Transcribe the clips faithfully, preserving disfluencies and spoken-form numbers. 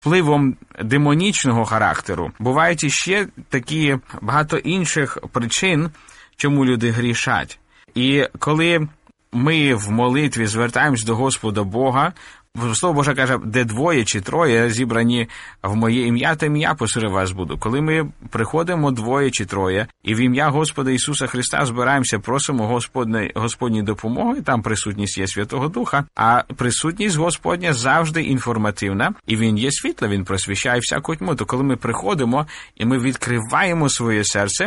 впливом демонічного характеру. Бувають іще такі багато інших причин, чому люди грішать. І коли ми в молитві звертаємось до Господа Бога, Слово Боже каже, де двоє чи троє зібрані в моє ім'я, тим я посеред вас буду. Коли ми приходимо двоє чи троє, і в ім'я Господа Ісуса Христа збираємося, просимо Господне, Господній допомоги, там присутність є Святого Духа, а присутність Господня завжди інформативна, і Він є світло, Він просвіщає всяку тьму. То коли ми приходимо, і ми відкриваємо своє серце,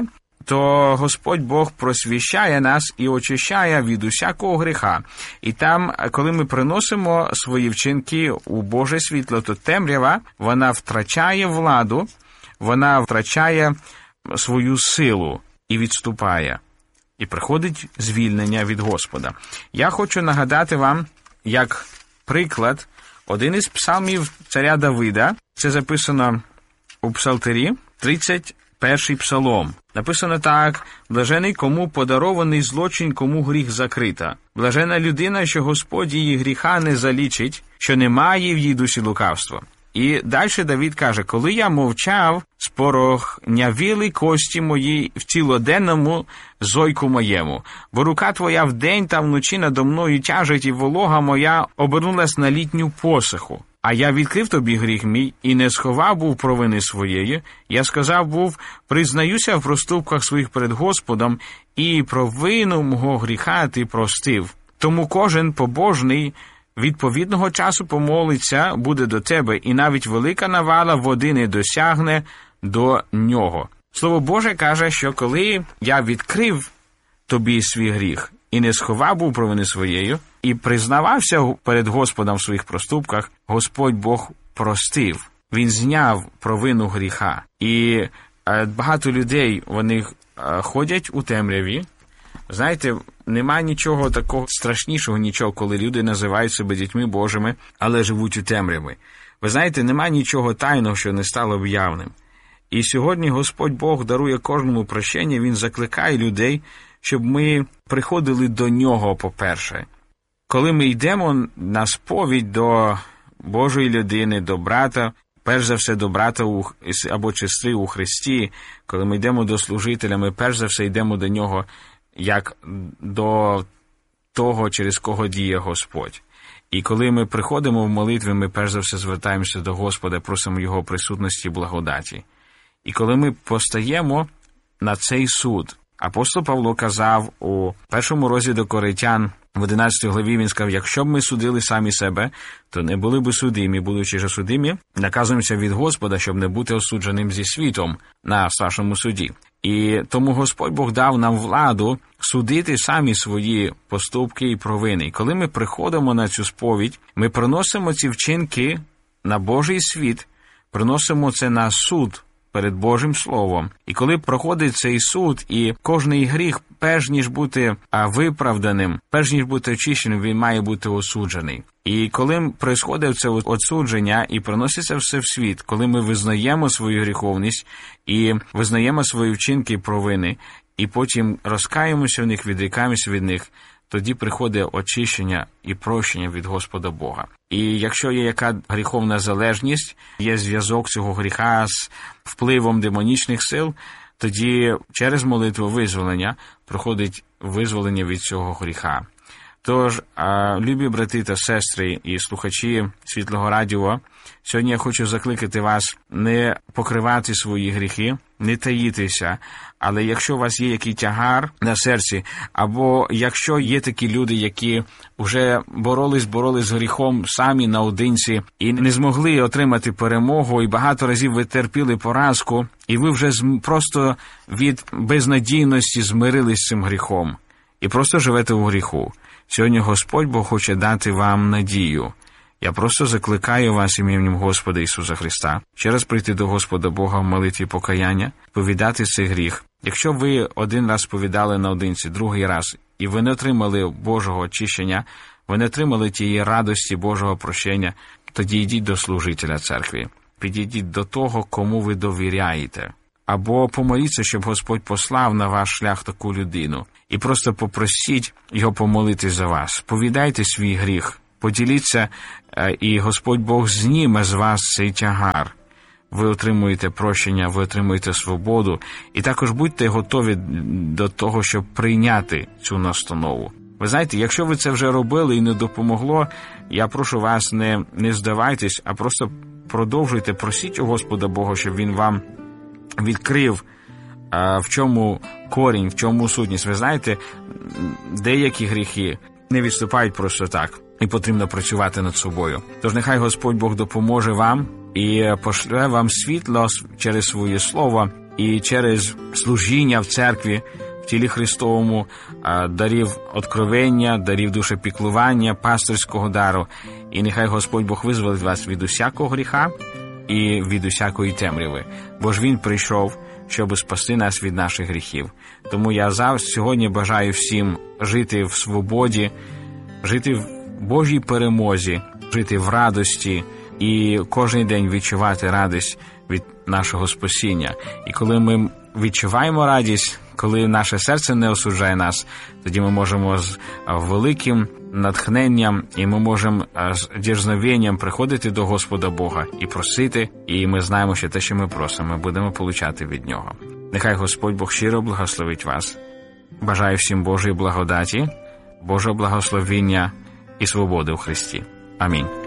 то Господь Бог просвіщає нас і очищає від усякого гріха. І там, коли ми приносимо свої вчинки у Боже світло, то темрява, вона втрачає владу, вона втрачає свою силу і відступає. І приходить звільнення від Господа. Я хочу нагадати вам, як приклад, один із псалмів царя Давида, це записано у Псалтирі, тридцять перший псалом. Написано так: «Блажений, кому подарований злочин, кому гріх закрита. Блажена людина, що Господь її гріха не залічить, що немає в її душі лукавства». І далі Давид каже: «Коли я мовчав, спорохнявіли кості мої в цілоденному зойку моєму, бо рука твоя вдень та вночі надо мною тяжить, і волога моя обернулась на літню посуху. А я відкрив тобі гріх мій, і не сховав був провини своєї. Я сказав був, признаюся в проступках своїх перед Господом, і провину мого гріха ти простив. Тому кожен побожний відповідного часу помолиться буде до тебе, і навіть велика навала води не досягне до нього». Слово Боже каже, що коли я відкрив тобі свій гріх, і не сховав був провини своєю, і признавався перед Господом в своїх проступках, Господь Бог простив. Він зняв провину гріха. І багато людей, вони ходять у темряві. Знаєте, немає нічого такого страшнішого, нічого, коли люди називають себе дітьми Божими, але живуть у темряві. Ви знаєте, немає нічого тайного, що не стало б явним. І сьогодні Господь Бог дарує кожному прощення, Він закликає людей, щоб ми приходили до Нього, по-перше. Коли ми йдемо на сповідь до Божої людини, до брата, перш за все до брата або сестри у Христі, коли ми йдемо до служителя, ми перш за все йдемо до нього, як до того, через кого діє Господь. І коли ми приходимо в молитві, ми перш за все звертаємося до Господа, просимо Його присутності і благодаті. І коли ми постаємо на цей суд, апостол Павло казав у першому розділі до Коринтян, в одинадцятій главі він сказав: «Якщо б ми судили самі себе, то не були б судимі, будучи ж судимі, наказуємося від Господа, щоб не бути осудженим зі світом на страшному суді». І тому Господь Бог дав нам владу судити самі свої поступки і провини. І коли ми приходимо на цю сповідь, ми приносимо ці вчинки на Божий світ, приносимо це на суд перед Божим Словом. І коли проходить цей суд, і кожний гріх, перш ніж бути виправданим, перш ніж бути очищеним, він має бути осуджений. І коли происходить це осудження і приноситься все в світ, коли ми визнаємо свою гріховність і визнаємо свої вчинки і провини, і потім розкаємося в них, відрікаємося від них, тоді приходить очищення і прощення від Господа Бога. І якщо є яка гріховна залежність, є зв'язок цього гріха з впливом демонічних сил, тоді через молитву визволення проходить визволення від цього гріха. Тож, любі брати та сестри і слухачі Світлого Радіо, сьогодні я хочу закликати вас не покривати свої гріхи, не таїтися, але якщо у вас є який тягар на серці, або якщо є такі люди, які вже боролись, боролись з гріхом самі наодинці і не змогли отримати перемогу, і багато разів ви терпіли поразку, і ви вже просто від безнадійності змирились з цим гріхом, і просто живете у гріху. Сьогодні Господь Бог хоче дати вам надію. Я просто закликаю вас ім'ям Господа Ісуса Христа ще раз прийти до Господа Бога в молитві покаяння, повідати цей гріх. Якщо ви один раз повідали наодинці, другий раз, і ви не отримали Божого очищення, ви не отримали тієї радості Божого прощення, тоді йдіть до служителя церкви, підійдіть до того, кому ви довіряєте. Або помоліться, щоб Господь послав на ваш шлях таку людину. І просто попросіть його помолитись за вас. Повідайте свій гріх поділіться, і Господь Бог зніме з вас цей тягар. Ви отримуєте прощення, ви отримуєте свободу, і також будьте готові до того, щоб прийняти цю настанову. Ви знаєте, якщо ви це вже робили і не допомогло, я прошу вас, не, не здавайтесь, а просто продовжуйте, просіть у Господа Бога, щоб Він вам відкрив, а, в чому корінь, в чому сутність. Ви знаєте, деякі гріхи не відступають просто так, і потрібно працювати над собою. Тож нехай Господь Бог допоможе вам і пошле вам світло через своє слово і через служіння в церкві, в тілі Христовому, дарів откровення, дарів душепіклування, пастирського дару. І нехай Господь Бог визволить вас від усякого гріха і від усякої темряви. Бо ж Він прийшов, щоб спасти нас від наших гріхів. Тому я завжди сьогодні бажаю всім жити в свободі, жити в Божій перемозі, жити в радості і кожен день відчувати радість від нашого спасіння. І коли ми відчуваємо радість, коли наше серце не осуджає нас, тоді ми можемо з великим натхненням і ми можемо з дерзновенням приходити до Господа Бога і просити, і ми знаємо, що те, що ми просимо, ми будемо получати від Нього. Нехай Господь Бог щиро благословить вас. Бажаю всім Божої благодаті, Божого благословення і свободи у Христі. Амінь.